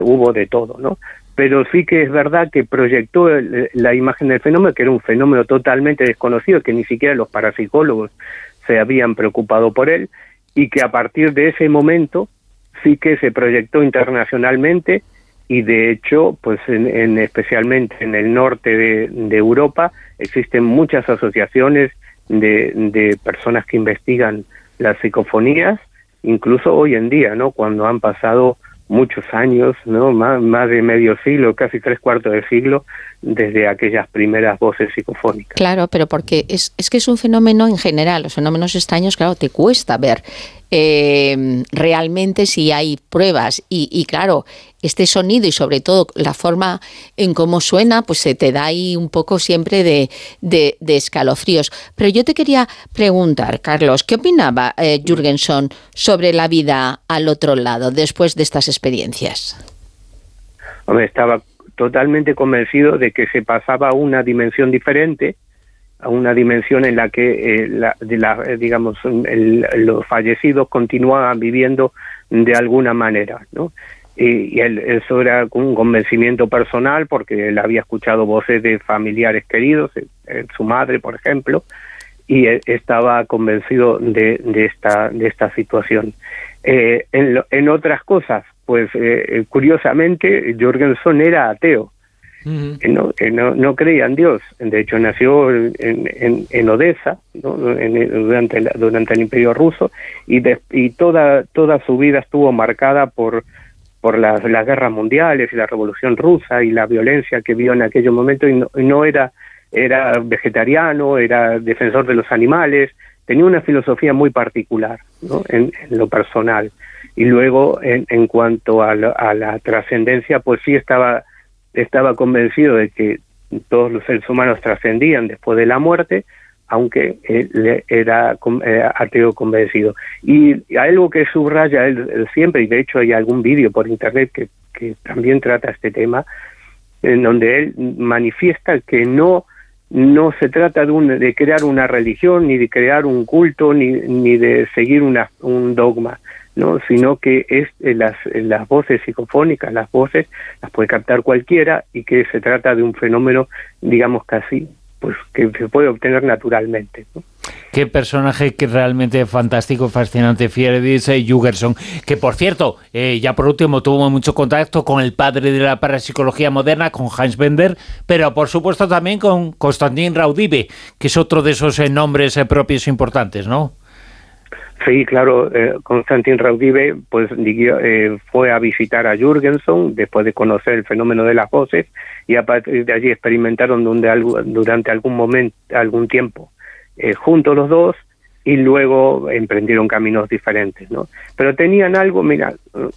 hubo de todo, ¿no? Pero sí que es verdad que proyectó la imagen del fenómeno, que era un fenómeno totalmente desconocido, que ni siquiera los parapsicólogos se habían preocupado por él, y que a partir de ese momento sí que se proyectó internacionalmente, y de hecho, pues especialmente en el norte de Europa, existen muchas asociaciones de personas que investigan las psicofonías, incluso hoy en día, ¿no? Cuando han pasado muchos años, ¿no? Más de medio siglo, casi 3/4 de siglo, desde aquellas primeras voces psicofónicas. Claro, pero porque es que es un fenómeno en general, los fenómenos extraños, claro, te cuesta ver realmente si hay pruebas y claro, este sonido y sobre todo la forma en cómo suena, pues se te da ahí un poco siempre de escalofríos. Pero yo te quería preguntar, Carlos, ¿qué opinaba Jürgenson sobre la vida al otro lado después de estas experiencias? Hombre, estaba totalmente convencido de que se pasaba a una dimensión diferente, a una dimensión en la que los fallecidos continuaban viviendo de alguna manera, ¿no? Y eso era un convencimiento personal, porque él había escuchado voces de familiares queridos, su madre, por ejemplo, y estaba convencido de esta situación. En otras cosas, pues curiosamente, Jürgenson era ateo. No creía en Dios. De hecho, nació en Odessa, ¿no? durante el Imperio Ruso, y toda su vida estuvo marcada por las guerras mundiales y la Revolución Rusa y la violencia que vio en aquellos momentos, y no era vegetariano, era defensor de los animales, tenía una filosofía muy particular, ¿no? en lo personal. Y luego, en cuanto a la trascendencia, pues sí estaba convencido de que todos los seres humanos trascendían después de la muerte, aunque él era ateo convencido. Y algo que subraya él siempre, y de hecho hay algún vídeo por internet que también trata este tema, en donde él manifiesta que no se trata de crear una religión, ni de crear un culto, ni de seguir un dogma, ¿no? Sino que las voces psicofónicas, las voces las puede captar cualquiera, y que se trata de un fenómeno, digamos, casi pues que se puede obtener naturalmente, ¿no? Qué personaje que realmente fantástico, fascinante, Friedrich Jürgenson, que por cierto, ya por último tuvo mucho contacto con el padre de la parapsicología moderna, con Hans Bender, pero por supuesto también con Konstantin Raudive, que es otro de esos nombres propios importantes, ¿no? Sí, claro, Konstantin Raudive pues fue a visitar a Jürgenson después de conocer el fenómeno de las voces, y a partir de allí experimentaron durante algún tiempo juntos los dos, y luego emprendieron caminos diferentes, ¿no? Pero tenían algo, mira,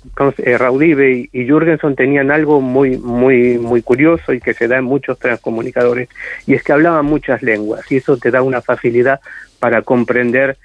Raudive y Jürgenson tenían algo muy muy muy curioso, y que se da en muchos transcomunicadores, y es que hablaban muchas lenguas, y eso te da una facilidad para comprender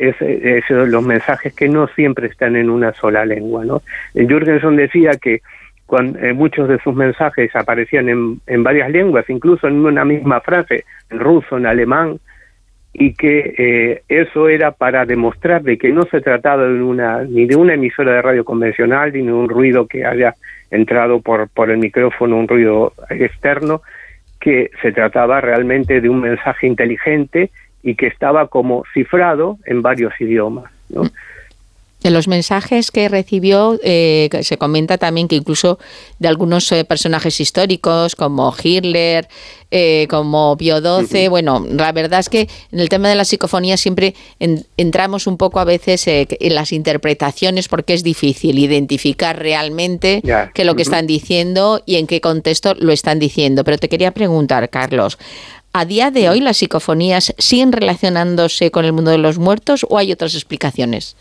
los mensajes que no siempre están en una sola lengua, ¿no? Jürgenson decía que muchos de sus mensajes aparecían en varias lenguas, incluso en una misma frase, en ruso, en alemán, y que eso era para demostrar de que no se trataba ni de una emisora de radio convencional, ni de un ruido que haya entrado por el micrófono, un ruido externo, que se trataba realmente de un mensaje inteligente y que estaba como cifrado en varios idiomas, ¿no? De los mensajes que recibió, se comenta también que incluso de algunos personajes históricos como Hitler, como Pío XII, bueno, la verdad es que en el tema de la psicofonía siempre entramos un poco a veces en las interpretaciones, porque es difícil identificar realmente qué es lo que están diciendo y en qué contexto lo están diciendo. Pero te quería preguntar, Carlos, ¿a día de hoy las psicofonías siguen relacionándose con el mundo de los muertos o hay otras explicaciones?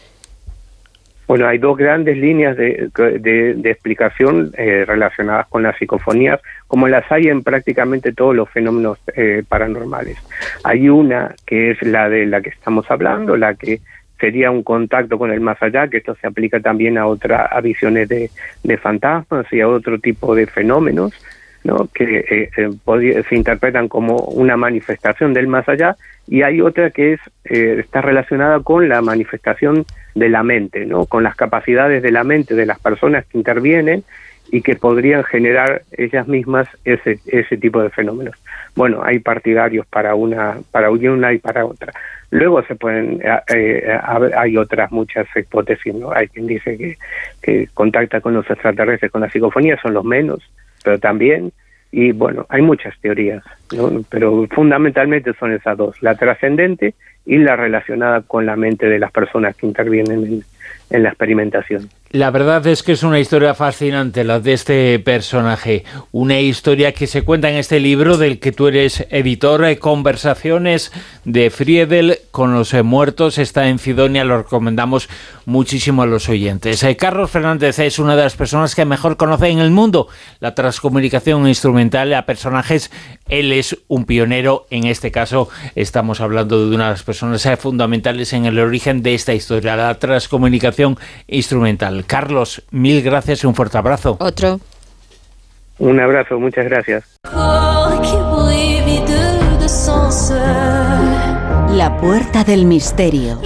Bueno, hay dos grandes líneas de explicación relacionadas con las psicofonías, como las hay en prácticamente todos los fenómenos paranormales. Hay una que es la de la que estamos hablando, la que sería un contacto con el más allá, que esto se aplica también a visiones de fantasmas y a otro tipo de fenómenos, ¿no? Que se interpretan como una manifestación del más allá, y hay otra que está relacionada con la manifestación de la mente, ¿no? Con las capacidades de la mente de las personas que intervienen, y que podrían generar ellas mismas ese tipo de fenómenos. Bueno, hay partidarios para una y para otra. Luego se pueden, hay otras muchas hipótesis, ¿no? Hay quien dice que contacta con los extraterrestres con la psicofonía, son los menos, pero también, y bueno, hay muchas teorías, ¿no? Pero fundamentalmente son esas dos, la trascendente y la relacionada con la mente de las personas que intervienen en la experimentación. La verdad es que es una historia fascinante la de este personaje, una historia que se cuenta en este libro del que tú eres editor, Conversaciones de Friedel con los muertos, está en Cidonia, lo recomendamos muchísimo a los oyentes. Carlos Fernández es una de las personas que mejor conoce en el mundo la transcomunicación instrumental a personajes, él es un pionero, en este caso estamos hablando de una de las personas fundamentales en el origen de esta historia, la transcomunicación instrumental. Carlos, mil gracias y un fuerte abrazo. Otro. Un abrazo, muchas gracias. La puerta del misterio.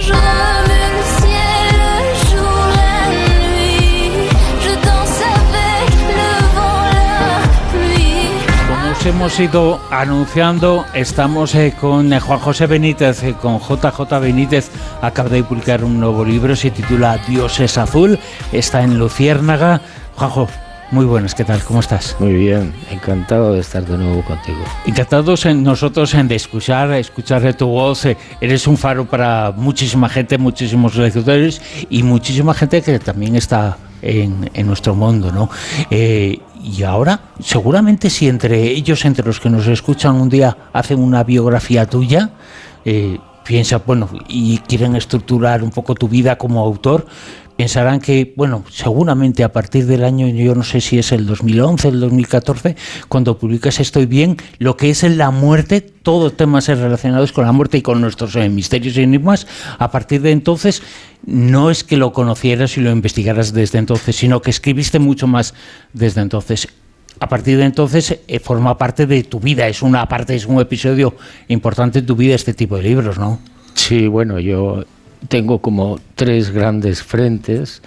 Como os hemos ido anunciando, estamos con Juan José Benítez, con JJ Benítez. Acaba de publicar un nuevo libro, se titula Dios es azul, está en Luciérnaga. Juanjo, muy buenas, ¿qué tal? ¿Cómo estás? Muy bien, encantado de estar de nuevo contigo. Encantados nosotros de escuchar tu voz. Eres un faro para muchísima gente, muchísimos lectores y muchísima gente que también está en nuestro mundo, ¿no? Y ahora, seguramente si entre ellos, entre los que nos escuchan un día, hacen una biografía tuya, piensa, bueno, y quieren estructurar un poco tu vida como autor, pensarán que, bueno, seguramente a partir del año, yo no sé si es el 2011, el 2014, cuando publicas Estoy bien, lo que es la muerte, todos temas relacionados con la muerte y con nuestros misterios y enigmas, a partir de entonces, no es que lo conocieras y lo investigaras desde entonces, sino que escribiste mucho más desde entonces. A partir de entonces forma parte de tu vida, es un episodio importante en tu vida este tipo de libros, ¿no? Sí, bueno, yo tengo como 3 grandes frentes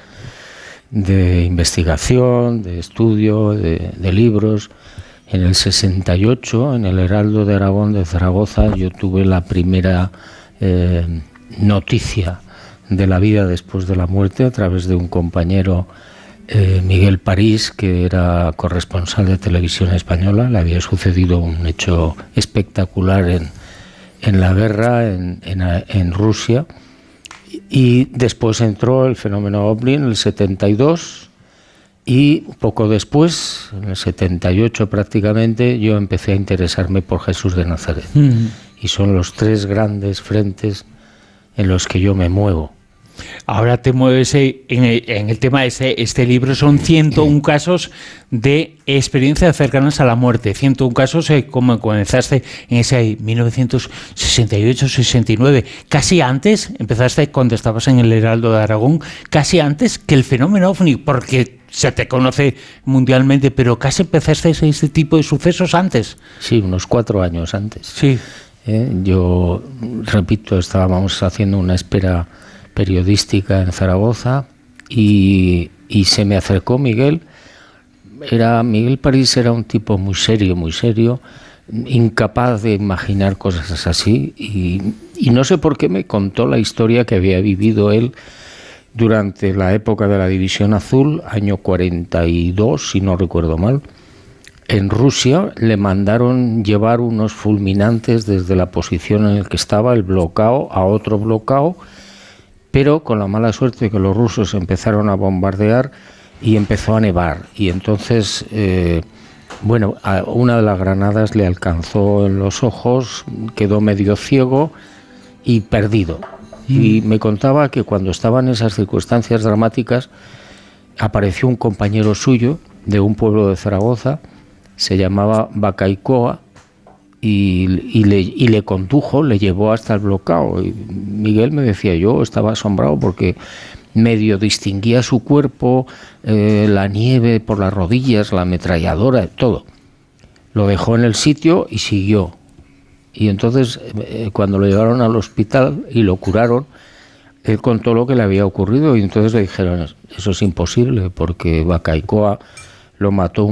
de investigación, de estudio, de libros. En el 68, en el Heraldo de Aragón de Zaragoza, yo tuve la primera noticia de la vida después de la muerte a través de un compañero, Miguel París, que era corresponsal de Televisión Española. Le había sucedido un hecho espectacular en la guerra en Rusia, y después entró el fenómeno OVNI en el 72, y poco después, en el 78 prácticamente, yo empecé a interesarme por Jesús de Nazaret. Y son los 3 grandes frentes en los que yo me muevo. Ahora te mueves en el tema de este libro, son 101 casos de experiencias cercanas a la muerte, 101 casos como comenzaste en ese 1968-69, casi antes, empezaste cuando estabas en el Heraldo de Aragón, casi antes que el fenómeno OVNI, porque se te conoce mundialmente, pero casi empezaste este tipo de sucesos antes. Sí, unos 4 años antes. Sí. Yo, repito, estábamos haciendo una espera periodística en Zaragoza y se me acercó Miguel. Miguel París era un tipo muy serio, incapaz de imaginar cosas así, y no sé por qué me contó la historia que había vivido él durante la época de la División Azul, año 42, si no recuerdo mal. En Rusia le mandaron llevar unos fulminantes desde la posición en la que estaba, el Blocao, a otro Blocao, pero con la mala suerte que los rusos empezaron a bombardear y empezó a nevar. Y entonces, a una de las granadas le alcanzó en los ojos, quedó medio ciego y perdido. Y me contaba que cuando estaban en esas circunstancias dramáticas, apareció un compañero suyo de un pueblo de Zaragoza, se llamaba Bacaicoa, y le condujo, le llevó hasta el Blocao. Y Miguel me decía, yo estaba asombrado porque medio distinguía su cuerpo, la nieve por las rodillas, la ametralladora, todo. Lo dejó en el sitio y siguió. Y entonces, cuando lo llevaron al hospital y lo curaron, él contó lo que le había ocurrido, y entonces le dijeron, eso es imposible, porque Bacaicoa lo mató